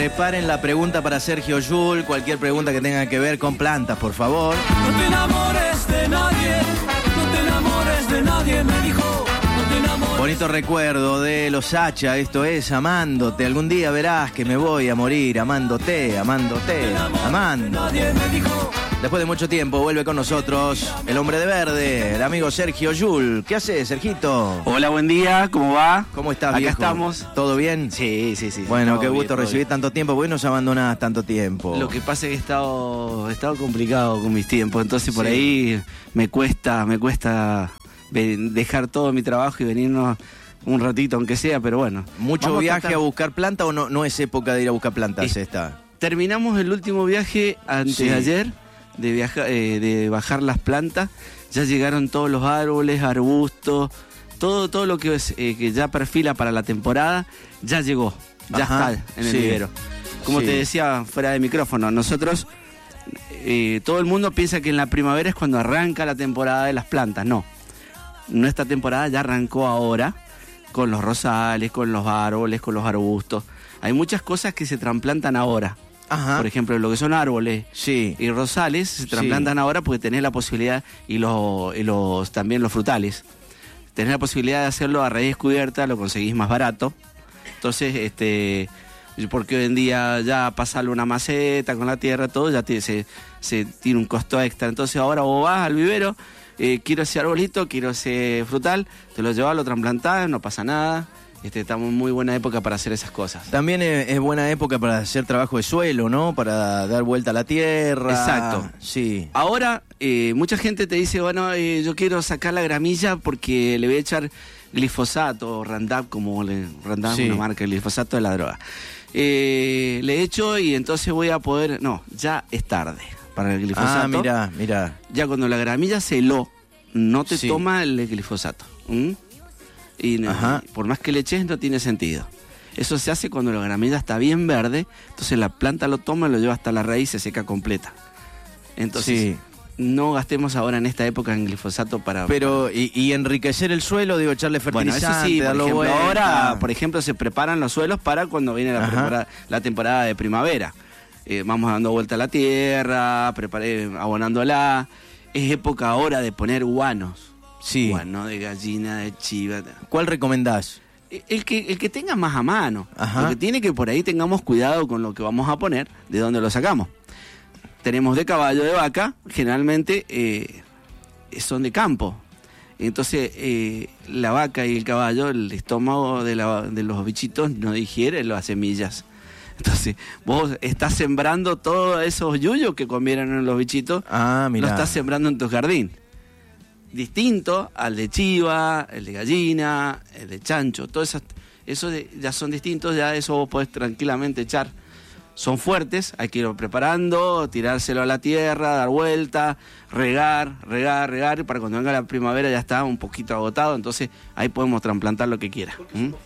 Preparen la pregunta para Sergio Yul, cualquier pregunta que tenga que ver con plantas, por favor. No te enamores de nadie, no te enamores de nadie, me dijo. No te enamores. Bonito recuerdo de los Sacha, esto es Amándote. Algún día verás que me voy a morir amándote, amándote, amando. Nadie me dijo. Después de mucho tiempo vuelve con nosotros el hombre de verde, el amigo Sergio Yul. ¿Qué haces, Sergito? Hola, buen día, ¿cómo va? ¿Cómo estás, Acá viejo? estamos. ¿Todo bien? Sí. Bueno, todo qué bien, gusto todo recibir bien. tanto tiempo. ¿Por qué nos abandonás tanto tiempo? Lo que pasa es que he estado complicado con mis tiempos, entonces por Sí. ahí me cuesta dejar todo mi trabajo y venirnos un ratito, aunque sea, pero bueno. ¿Mucho Vamos viaje tratar. a buscar planta o no es época de ir a buscar plantas Es- esta? Terminamos el último viaje antes Sí. de ayer, de bajar las plantas. Ya llegaron todos los árboles, arbustos, todo lo que, que ya perfila para la temporada, ya llegó, ya Ajá, está en el sí. vivero. Como Sí. te decía fuera de micrófono, nosotros, todo el mundo piensa que en la primavera es cuando arranca la temporada de las plantas. No, nuestra temporada ya arrancó ahora, con los rosales, con los árboles, con los arbustos. Hay muchas cosas que se trasplantan ahora. Ajá. Por ejemplo, lo que son árboles Sí. y rosales se trasplantan ahora porque tenés la posibilidad, y también los frutales, tenés la posibilidad de hacerlo a raíz descubierta, lo conseguís más barato. Entonces, porque hoy en día ya pasarle una maceta con la tierra, todo ya se tiene un costo extra. Entonces ahora vos vas al vivero, quiero ese arbolito, quiero ese frutal, te lo llevas, lo trasplantás, no pasa nada. Estamos en muy buena época para hacer esas cosas. También es buena época para hacer trabajo de suelo, ¿no? Para dar vuelta a la tierra. Exacto. Sí. Ahora, mucha gente te dice, bueno, yo quiero sacar la gramilla porque le voy a echar glifosato, Roundup, Roundup Sí. es una marca, el glifosato de la droga. Le echo y entonces voy a poder... No, ya es tarde para el glifosato. Ah, mira. Ya cuando la gramilla se heló, no te Sí. toma el glifosato. Y Ajá. por más que le eches, no tiene sentido. Eso se hace cuando la gramilla está bien verde, entonces la planta lo toma, lo lleva hasta la raíz, se seca completa. Entonces, Sí. no gastemos ahora en esta época en glifosato para... Pero, y enriquecer el suelo, digo, echarle Bueno, fertilizante, eso sí, por darlo ejemplo, vuelta. ahora, por ejemplo, se preparan los suelos para cuando viene Ajá. la temporada de primavera. Vamos dando vuelta a la tierra, abonándola. Es época ahora de poner guanos. Sí. Guano de gallina, de chiva. ¿Cuál recomendás? El que tenga más a mano. Ajá. Lo que tiene que por ahí tengamos cuidado con lo que vamos a poner, de dónde lo sacamos. Tenemos de caballo, de vaca, generalmente son de campo. Entonces, la vaca y el caballo, el estómago de los bichitos no digiere las semillas. Entonces, vos estás sembrando todos esos yuyos que comieron los bichitos, Ah, mira. lo estás sembrando en tu jardín. Distinto al de chiva, el de gallina, el de chancho, todo eso ya son distintos, ya eso vos podés tranquilamente echar. Son fuertes, hay que irlo preparando, tirárselo a la tierra, dar vuelta, regar, y para cuando venga la primavera ya está un poquito agotado, entonces ahí podemos trasplantar lo que quiera.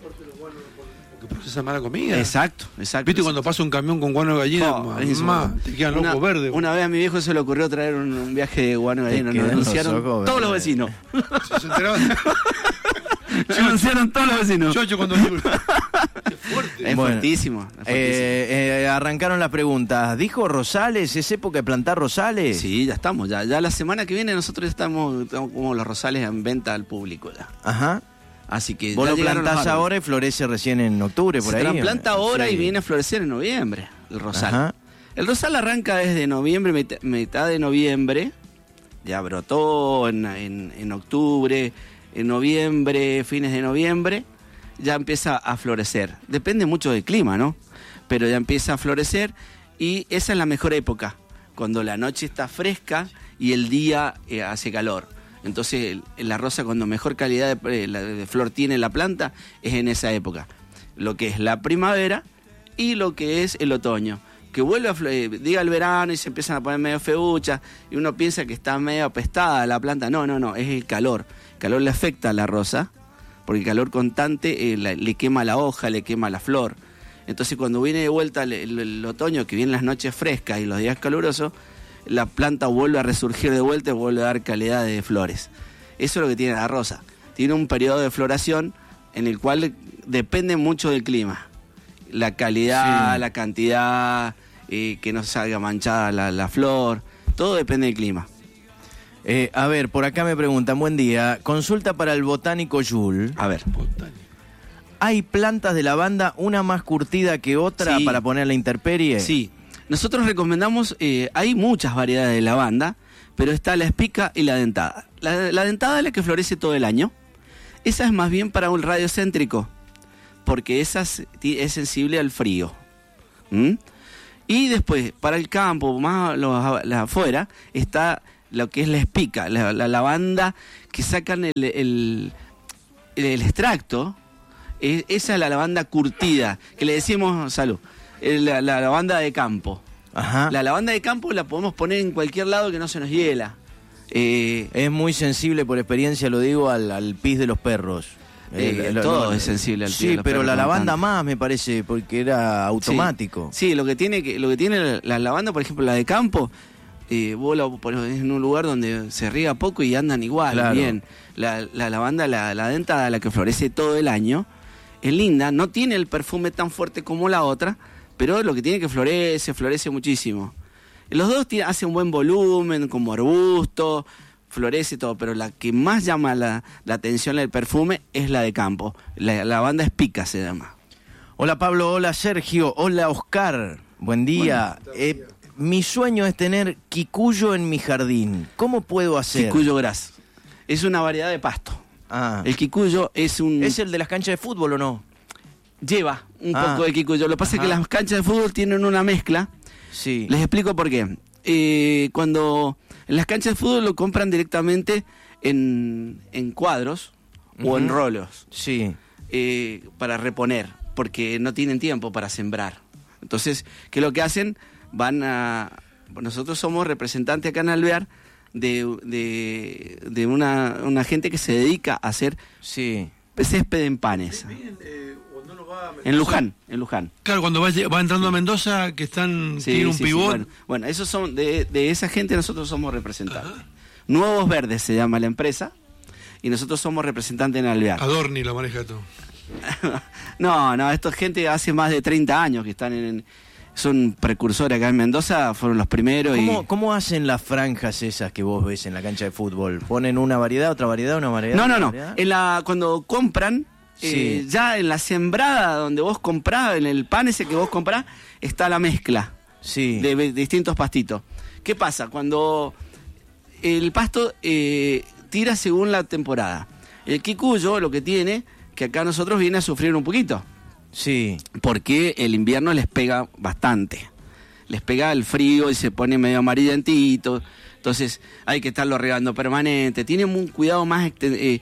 Porque procesa mala comida. Exacto. ¿Viste cuando pasa un camión con guano de gallina? Te quedan locos verdes. Una vez a mi viejo se le ocurrió traer un viaje de guano de Te gallina, nos quedan los denunciaron ojos todos los verdes. vecinos. Se enteraban. Denunciaron todos los vecinos. Chocho cuando... Qué fuerte. Es Bueno, fuertísimo. arrancaron las preguntas. ¿Dijo Rosales? ¿Es época de plantar rosales? Sí, ya estamos. Ya la semana que viene nosotros ya estamos como los rosales en venta al público ya. Ajá. Así que Vos ya lo llegaron los plantás árboles. ahora y florece recién en octubre, por Se ahí. trasplanta ahora Sí. y viene a florecer en noviembre el rosal. Ajá. El rosal arranca desde noviembre, mitad de noviembre. Ya brotó en octubre, en noviembre, fines de noviembre. Ya empieza a florecer. Depende mucho del clima, ¿no? Pero ya empieza a florecer y esa es la mejor época. Cuando la noche está fresca y el día hace calor. Entonces la rosa cuando mejor calidad de flor tiene la planta es en esa época. Lo que es la primavera y lo que es el otoño. Que vuelve a diga el verano y se empiezan a poner medio feuchas y uno piensa que está medio apestada la planta. No, es el calor. El calor le afecta a la rosa porque el calor constante le quema la hoja, le quema la flor. Entonces cuando viene de vuelta el otoño, que vienen las noches frescas y los días calurosos, la planta vuelve a resurgir de vuelta y vuelve a dar calidad de flores. Eso es lo que tiene la rosa. Tiene un periodo de floración en el cual depende mucho del clima. la calidad, Sí. la cantidad, que no salga manchada la flor, todo depende del clima. A ver, por acá me preguntan, buen día, consulta para el botánico Yul. A ver. ¿Hay plantas de lavanda una más curtida que otra Sí. para poner la intemperie? Sí, nosotros recomendamos, hay muchas variedades de lavanda, pero está la espica y la dentada. La dentada es la que florece todo el año. Esa es más bien para un radio céntrico, porque esa es sensible al frío. ¿Mm? Y después, para el campo, más afuera, está lo que es la espica, la lavanda que sacan el extracto. Esa es la lavanda curtida, que le decimos, salud, la lavanda de campo. Ajá. La lavanda de campo la podemos poner en cualquier lado que no se nos hiela. Es muy sensible, por experiencia lo digo, al pis de los perros. Todo es sensible al pis de Sí, los pero perros, la como lavanda tanto. más me parece, porque era automático. Sí, lo que tiene la lavanda, por ejemplo, la de campo, vos la ponés en un lugar donde se riega poco y andan igual, Claro. bien. La lavanda, la dentada, la que florece todo el año, es linda, no tiene el perfume tan fuerte como la otra, pero lo que tiene que florece muchísimo. Los dos hacen un buen volumen, como arbusto, florece todo, pero la que más llama la atención del perfume es la de campo. La lavanda espica se llama. Hola Pablo, hola Sergio, hola Oscar, buen día. Mi sueño es tener quicuyo en mi jardín. ¿Cómo puedo hacer? Quicuyo gras. Es una variedad de pasto. Ah. El quicuyo es un... ¿Es el de las canchas de fútbol o no? Lleva un Ah. poco de quicuyo. Lo que pasa es que Ajá. las canchas de fútbol tienen una mezcla. Sí. Les explico por qué. Cuando en las canchas de fútbol lo compran directamente en cuadros o en Ujú. rolos Sí. para reponer, porque no tienen tiempo para sembrar. Entonces, ¿qué es lo que hacen? Nosotros somos representantes acá en Alvear de una gente que se dedica a hacer Sí. césped en panes. En Luján. Claro, cuando va entrando a Mendoza, que tiene un pivot. Bueno, esos son de esa gente nosotros somos representantes. Nuevos Verdes se llama la empresa y nosotros somos representantes en Alvear. Adorni lo maneja todo. No, esto es gente hace más de 30 años que están son precursores acá en Mendoza, fueron los primeros. ¿Cómo hacen las franjas esas que vos ves en la cancha de fútbol? ¿Ponen una variedad, otra variedad, una variedad? No. otra variedad? Cuando compran, Sí. ya en la sembrada donde vos comprás, en el pan ese que vos comprás, está la mezcla Sí. de distintos pastitos. ¿Qué pasa? Cuando el pasto tira según la temporada. El quicuyo lo que tiene, que acá nosotros viene a sufrir un poquito. Sí. Porque el invierno les pega bastante. Les pega el frío y se pone medio amarillentito. Entonces hay que estarlo regando permanente. Tienen un cuidado más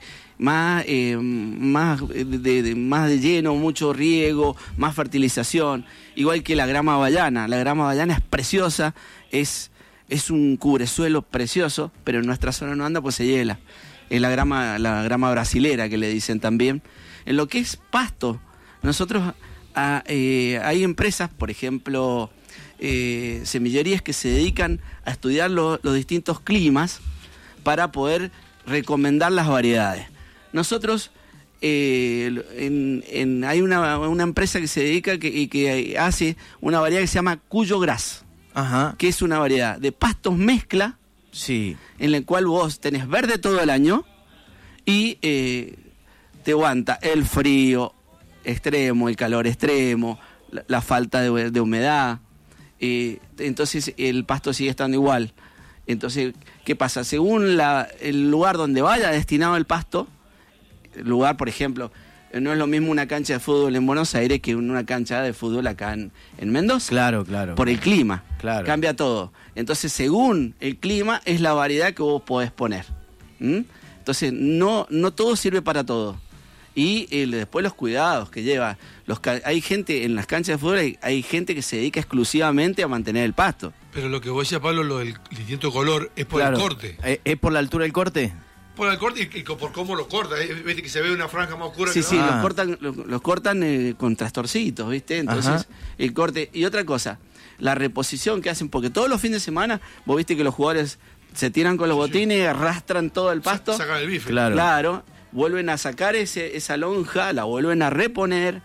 de lleno, mucho riego, más fertilización. Igual que la grama havaiana. La grama havaiana es preciosa, es un cubresuelo precioso, pero en nuestra zona no anda, pues se hiela. Es la grama brasilera que le dicen también. En lo que es pasto, nosotros hay empresas, por ejemplo, semillerías que se dedican a estudiar los distintos climas para poder recomendar las variedades. Nosotros hay una empresa que se dedica que hace una variedad que se llama Cuyo Gras, Ajá. que es una variedad de pastos mezcla Sí. en la cual vos tenés verde todo el año y te aguanta el frío extremo, el calor extremo, la falta de humedad. Entonces el pasto sigue estando igual. Entonces, ¿qué pasa? Según el lugar donde vaya destinado el pasto, el lugar, por ejemplo, no es lo mismo una cancha de fútbol en Buenos Aires que una cancha de fútbol acá en Mendoza. Claro. Por el clima. Claro. Cambia todo. Entonces, según el clima, es la variedad que vos podés poner. ¿Mm? Entonces, no todo sirve para todo. Y después los cuidados que lleva. Hay gente en las canchas de fútbol, hay gente que se dedica exclusivamente a mantener el pasto. Pero lo que vos decías, Pablo, lo del distinto color, es por Claro. el corte. ¿Es por la altura del corte? Por el corte y por cómo lo corta. Viste que se ve una franja más oscura. Sí, que sí, Ah. los cortan con trastorcitos, ¿viste? Entonces, Ajá. el corte. Y otra cosa, la reposición que hacen, porque todos los fines de semana, vos viste que los jugadores se tiran con los botines y arrastran todo el pasto. Sacan el bife. Claro. Claro, vuelven a sacar esa lonja, la vuelven a reponer,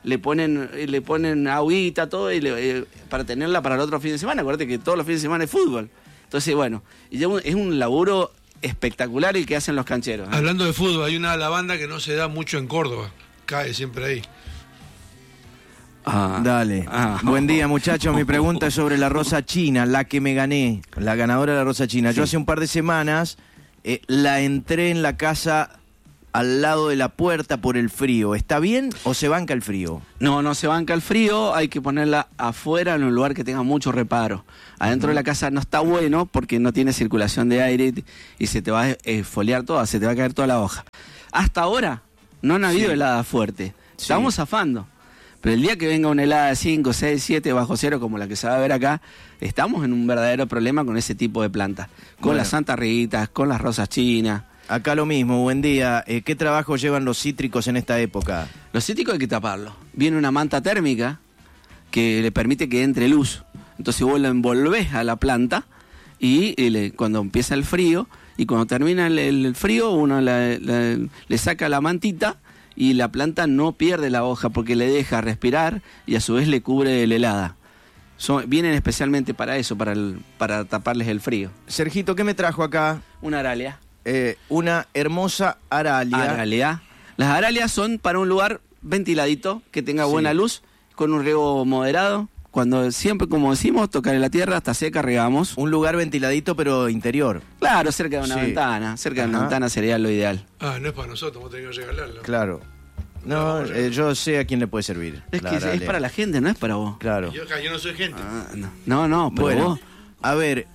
le ponen agüita, todo, para tenerla para el otro fin de semana. Acuérdate que todos los fines de semana es fútbol. Entonces, bueno, y es un laburo espectacular el que hacen los cancheros. Hablando de fútbol, hay una lavanda que no se da mucho en Córdoba. Cae siempre ahí. Dale. Buen día, muchachos. Mi pregunta es sobre la rosa china, la que me gané, la ganadora de la rosa china. Sí. Yo hace un par de semanas la entré en la casa al lado de la puerta por el frío. ¿Está bien o se banca el frío? No se banca el frío. Hay que ponerla afuera en un lugar que tenga mucho reparo. Adentro de la casa no está bueno porque no tiene circulación de aire y se te va a foliar toda, se te va a caer toda la hoja. Hasta ahora no han habido heladas fuertes. Estamos zafando. Pero el día que venga una helada de 5, 6, 7 bajo cero, como la que se va a ver acá, estamos en un verdadero problema con ese tipo de plantas. Con las Santa Ritas, con las rosas chinas. Acá lo mismo, buen día. ¿Qué trabajo llevan los cítricos en esta época? Los cítricos hay que taparlos. Viene una manta térmica que le permite que entre luz. Entonces vos lo envolvés a la planta y cuando empieza el frío y cuando termina el frío uno le saca la mantita y la planta no pierde la hoja porque le deja respirar y a su vez le cubre la helada. Vienen especialmente para eso, para taparles el frío. Sergito, ¿qué me trajo acá? Una aralia. Una hermosa aralia. Las aralias son para un lugar ventiladito, que tenga buena luz, con un riego moderado. Cuando siempre, como decimos, tocar en la tierra, hasta seca, regamos. Un lugar ventiladito, pero interior. Claro, cerca de una ventana. Cerca de una ventana sería lo ideal. No es para nosotros, vos tenés que regalarlo. Claro. No, yo sé a quién le puede servir. Es que es para la gente, no es para vos. Claro. Yo no soy gente. No, pero bueno, vos. A ver,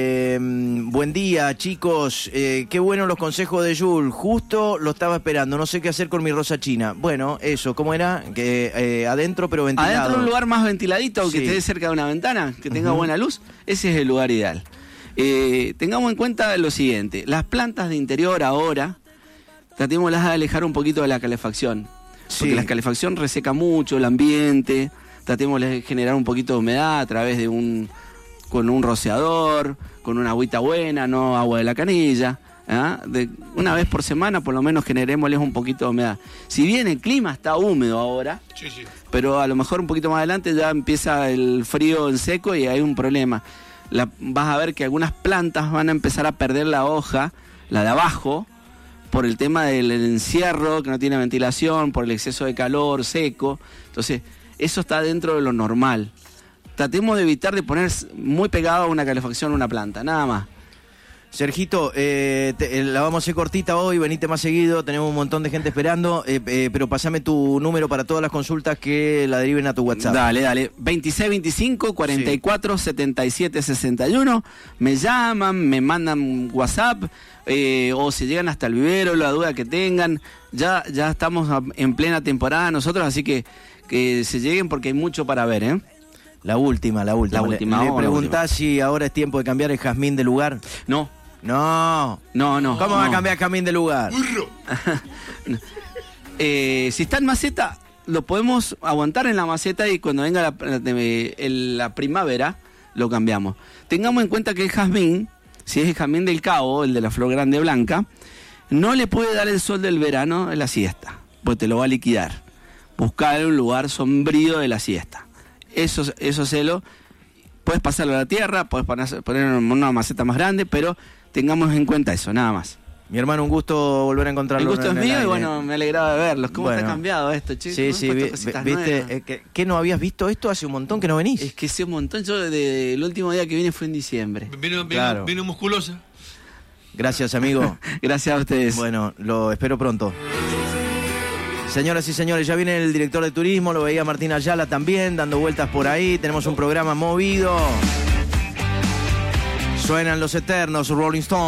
buen día, chicos. Qué buenos los consejos de Jules. Justo lo estaba esperando. No sé qué hacer con mi rosa china. Bueno, eso, ¿cómo era? Que adentro, pero ventilado. Adentro un lugar más ventiladito, que esté cerca de una ventana, que tenga buena luz. Ese es el lugar ideal. Tengamos en cuenta lo siguiente. Las plantas de interior ahora, tratémoslas de alejar un poquito de la calefacción. Porque la calefacción reseca mucho el ambiente. Tratemos de generar un poquito de humedad a través de con un rociador, con una agüita buena, no agua de la canilla. Una vez por semana por lo menos generémosles un poquito de humedad. Si bien el clima está húmedo ahora, pero a lo mejor un poquito más adelante ya empieza el frío en seco y hay un problema. Vas a ver que algunas plantas van a empezar a perder la hoja, la de abajo, por el tema del encierro, que no tiene ventilación, por el exceso de calor, seco. Entonces, eso está dentro de lo normal. Tratemos de evitar de poner muy pegado a una calefacción una planta, nada más. Sergito, la vamos a hacer cortita hoy, venite más seguido, tenemos un montón de gente esperando, pero pasame tu número para todas las consultas que la deriven a tu WhatsApp. Dale, 2625 44 77 61, me llaman, me mandan WhatsApp, o si llegan hasta el vivero, la duda que tengan, ya estamos en plena temporada nosotros, así que se lleguen porque hay mucho para ver, La última. Le preguntás si ahora es tiempo de cambiar el jazmín de lugar. No. ¿Cómo va a cambiar el jazmín de lugar? Si está en maceta, lo podemos aguantar en la maceta y cuando venga la primavera, lo cambiamos. Tengamos en cuenta que el jazmín, si es el jazmín del cabo, el de la flor grande blanca, no le puede dar el sol del verano en la siesta, porque te lo va a liquidar. Buscar un lugar sombrío de la siesta. Eso puedes pasarlo a la tierra, puedes poner una maceta más grande, pero tengamos en cuenta eso, nada más. Mi hermano, un gusto volver a encontrarlo. El gusto es mío y bueno, me alegraba de verlos. ¿Cómo está cambiado esto, chicos? Sí, viste, ¿qué no habías visto esto? Hace un montón que no venís. Es que hace un montón, el último día que vine fue en diciembre. Vino musculosa. Gracias, amigo. Gracias a ustedes. Bueno, lo espero pronto. Señoras y señores, ya viene el director de turismo, lo veía Martín Ayala también, dando vueltas por ahí. Tenemos un programa movido. Suenan los eternos Rolling Stones.